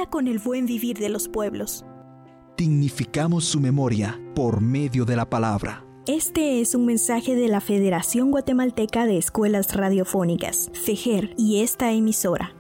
colabora con el buen vivir de los pueblos. Dignificamos su memoria por medio de la palabra. Este es un mensaje de la Federación Guatemalteca de Escuelas Radiofónicas, FEGER, y esta emisora.